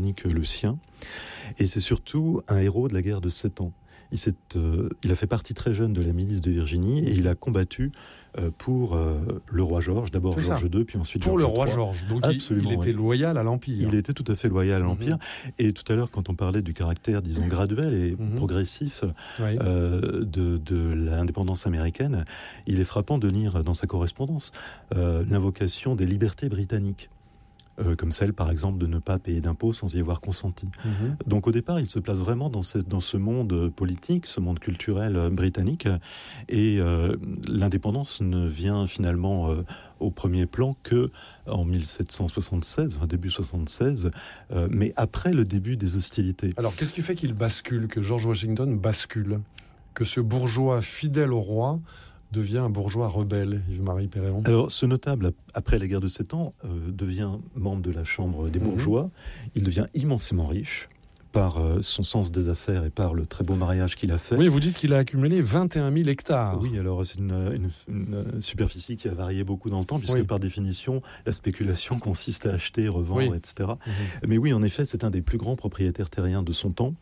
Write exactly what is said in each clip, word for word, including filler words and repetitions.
britannique le sien. Et c'est surtout un héros de la guerre de Sept Ans. Il, s'est, euh, il a fait partie très jeune de la milice de Virginie et il a combattu euh, pour euh, le roi George, d'abord C'est George ça. deux, puis ensuite Pour George le roi trois. George. Donc il, Absolument, il était ouais. loyal à l'Empire. Il était tout à fait loyal à l'Empire. Mm-hmm. Et tout à l'heure, quand on parlait du caractère, disons, graduel et Mm-hmm. progressif Oui. euh, de, de l'indépendance américaine, il est frappant de lire dans sa correspondance euh, l'invocation des libertés britanniques. Euh, comme celle, par exemple, de ne pas payer d'impôts sans y avoir consenti. Mm-hmm. Donc, au départ, il se place vraiment dans ce, dans ce monde politique, ce monde culturel euh, britannique, et euh, l'indépendance ne vient finalement euh, au premier plan que en dix-sept cent soixante-seize, enfin début soixante-seize, euh, mais après le début des hostilités. Alors, qu'est-ce qui fait qu'il bascule, que George Washington bascule, que ce bourgeois fidèle au roi devient un bourgeois rebelle, Yves-Marie Péréon? Alors, ce notable, après la guerre de Sept Ans, euh, devient membre de la Chambre des bourgeois. Mmh. Il devient immensément riche par euh, son sens des affaires et par le très beau mariage qu'il a fait. Oui, vous dites qu'il a accumulé vingt et un mille hectares. Oui, alors c'est une, une, une superficie qui a varié beaucoup dans le temps, puisque oui. par définition, la spéculation consiste à acheter, revendre, oui. et cetera. Mmh. Mais oui, en effet, c'est un des plus grands propriétaires terriens de son temps,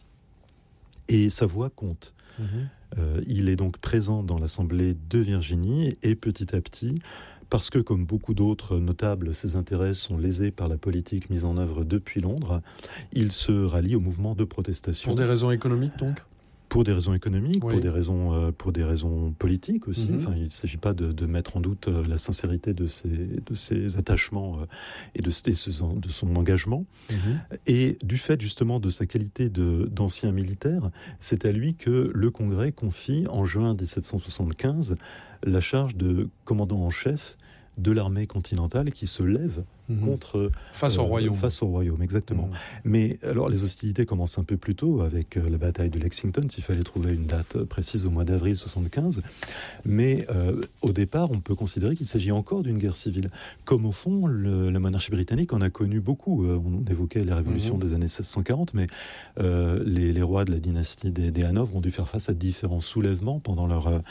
et sa voix compte. Mmh. Euh, il est donc présent dans l'Assemblée de Virginie et petit à petit, parce que comme beaucoup d'autres notables, ses intérêts sont lésés par la politique mise en œuvre depuis Londres, il se rallie au mouvement de protestation. Pour des raisons économiques donc ? Pour des raisons économiques, oui. pour des raisons, euh, pour des raisons politiques aussi. Mm-hmm. Enfin, il ne s'agit pas de, de mettre en doute euh, la sincérité de ses, de ses attachements euh, et de, de, de son engagement. Mm-hmm. Et du fait justement de sa qualité de, d'ancien militaire, c'est à lui que le Congrès confie en juin dix-sept cent soixante-quinze la charge de commandant en chef de l'armée continentale qui se lève mmh. contre... Face euh, au royaume. Face au royaume, exactement. Mmh. Mais alors, les hostilités commencent un peu plus tôt avec euh, la bataille de Lexington, s'il fallait trouver une date précise au mois d'avril soixante-quinze. Mais euh, au départ, on peut considérer qu'il s'agit encore d'une guerre civile. Comme au fond, le, la monarchie britannique en a connu beaucoup. Euh, on évoquait la révolution mmh. des années seize cent quarante, mais euh, les, les rois de la dynastie des, des Hanovre ont dû faire face à différents soulèvements pendant, leur, euh,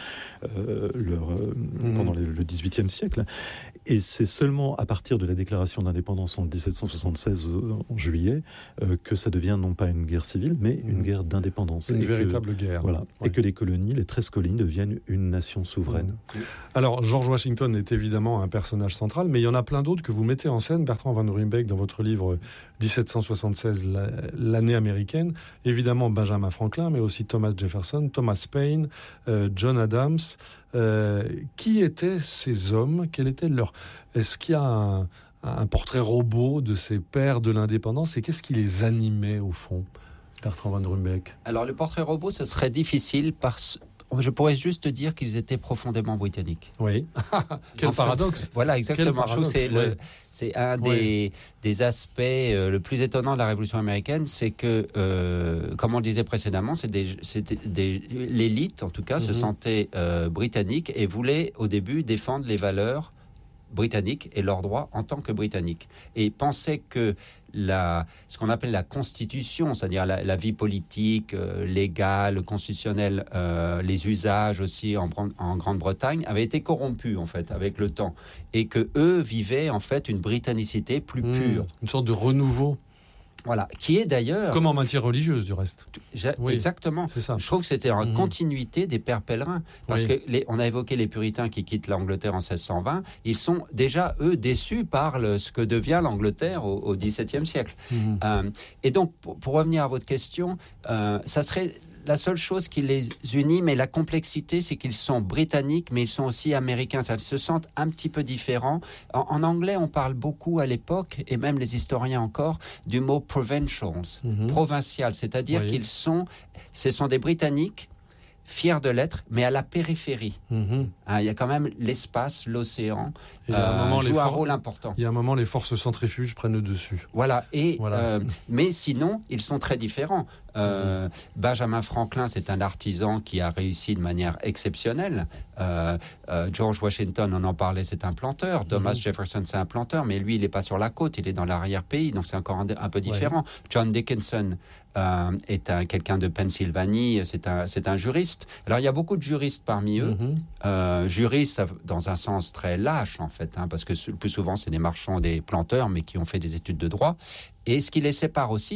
leur, mmh. pendant le, le dix-huitième siècle. Et c'est seulement à partir de la déclaration d'indépendance en dix-sept cent soixante-seize, en juillet, euh, que ça devient non pas une guerre civile, mais une mmh. guerre d'indépendance. Une et véritable que, guerre. Voilà, ouais. Et que les colonies, les treize colonies, deviennent une nation souveraine. Mmh. Alors, George Washington est évidemment un personnage central, mais il y en a plein d'autres que vous mettez en scène, Bertrand Van Ruymbeck, dans votre livre dix-sept cent soixante-seize, l'année américaine. Évidemment, Benjamin Franklin, mais aussi Thomas Jefferson, Thomas Paine, euh, John Adams. Euh, qui étaient ces hommes ? Quel était leur... Est-ce qu'il y a un, un portrait robot de ces pères de l'indépendance et qu'est-ce qui les animait au fond, Bertrand Van Ruymbeck ? Alors le portrait robot, ce serait difficile parce je pourrais juste dire qu'ils étaient profondément britanniques. Oui. Quel en paradoxe. Fait, voilà, exactement. Quel paradoxe, c'est, ouais. le, c'est un ouais. des, des aspects euh, le plus étonnant de la Révolution américaine, c'est que, euh, comme on le disait précédemment, c'est des, c'est des, des, l'élite, en tout cas, mm-hmm. se sentait euh, britannique et voulait, au début, défendre les valeurs britanniques et leurs droits en tant que britanniques. Et pensait que la, ce qu'on appelle la constitution, c'est-à-dire la, la vie politique, euh, légale, constitutionnelle, euh, les usages aussi en, en Grande-Bretagne, avait été corrompue en fait avec le temps. Et que eux vivaient en fait une britannicité plus mmh, pure. Une sorte de renouveau. Voilà, qui est d'ailleurs... Comme en matière religieuse, du reste. Oui, exactement. C'est ça. Je trouve que c'était en mmh. continuité des pères pèlerins. Parce oui. que les, on a évoqué les puritains qui quittent l'Angleterre en seize cent vingt. Ils sont déjà, eux, déçus par le, ce que devient l'Angleterre au, au dix-septième siècle. Mmh. Euh, et donc, pour, pour revenir à votre question, euh, ça serait... La seule chose qui les unit, mais la complexité, c'est qu'ils sont britanniques, mais ils sont aussi américains. Ça, ils se sentent un petit peu différents. En, en anglais, on parle beaucoup à l'époque, et même les historiens encore, du mot provincials, mm-hmm. provincial. C'est-à-dire oui. qu'ils sont, ce sont des Britanniques, fiers de l'être, mais à la périphérie. Mm-hmm. Hein, il y a quand même l'espace, l'océan, euh, un joue un for- rôle important. Il y a un moment, les forces centrifuges prennent le dessus. Voilà. Et, voilà. Euh, mais sinon, ils sont très différents. Euh, mmh. Benjamin Franklin, c'est un artisan qui a réussi de manière exceptionnelle. Euh, euh, George Washington, on en parlait, c'est un planteur. Thomas mmh. Jefferson, c'est un planteur, mais lui, il n'est pas sur la côte, il est dans l'arrière-pays, donc c'est encore un, un peu différent. Ouais. John Dickinson euh, est un, quelqu'un de Pennsylvanie, c'est un, c'est un juriste. Alors, il y a beaucoup de juristes parmi eux. Mmh. Euh, juristes, dans un sens très lâche, en fait, hein, parce que le plus souvent, c'est des marchands, des planteurs, mais qui ont fait des études de droit. Et ce qui les sépare aussi,